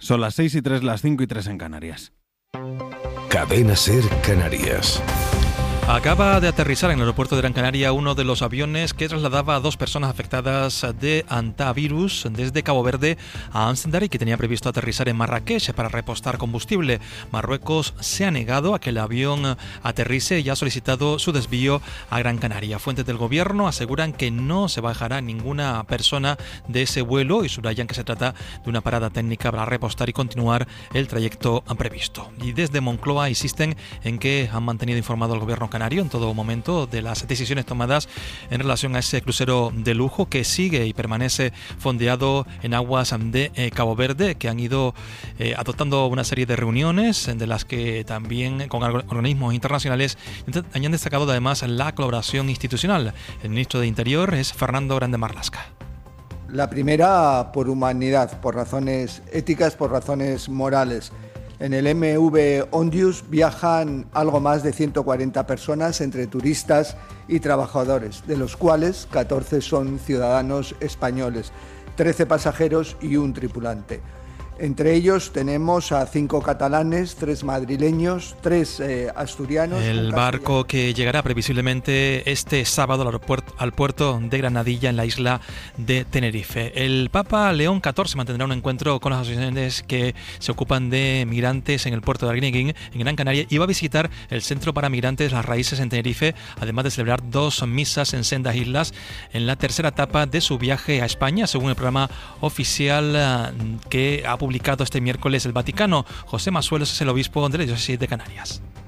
Son las 6:03, las 5:03 en Canarias. Cadena SER Canarias. Acaba de aterrizar en el aeropuerto de Gran Canaria uno de los aviones que trasladaba a 2 personas afectadas de hantavirus desde Cabo Verde a Amsterdam y que tenía previsto aterrizar en Marrakech para repostar combustible. Marruecos se ha negado a que el avión aterrice y ha solicitado su desvío a Gran Canaria. Fuentes del gobierno aseguran que no se bajará ninguna persona de ese vuelo y subrayan que se trata de una parada técnica para repostar y continuar el trayecto previsto. Y desde Moncloa insisten en que han mantenido informado al gobierno canario en todo momento de las decisiones tomadas en relación a ese crucero de lujo que sigue y permanece fondeado en aguas de Cabo Verde, que han ido adoptando una serie de reuniones de las que también con organismos internacionales han destacado además la colaboración institucional. El ministro de Interior es Fernando Grande Marlaska. La primera, por humanidad, por razones éticas, por razones morales. En el MV Ondius viajan algo más de 140 personas entre turistas y trabajadores, de los cuales 14 son ciudadanos españoles, 13 pasajeros y un tripulante. Entre ellos tenemos a 5 catalanes, 3 madrileños, 3 asturianos. El barco que llegará previsiblemente este sábado al puerto de Granadilla en la isla de Tenerife. El Papa León XIV mantendrá un encuentro con las asociaciones que se ocupan de migrantes en el puerto de Arguineguín, en Gran Canaria, y va a visitar el Centro para Migrantes Las Raíces en Tenerife, además de celebrar 2 misas en sendas islas en la tercera etapa de su viaje a España, según el programa oficial que ha publicado este miércoles el Vaticano. José Masuelos es el obispo de la diócesis de Canarias.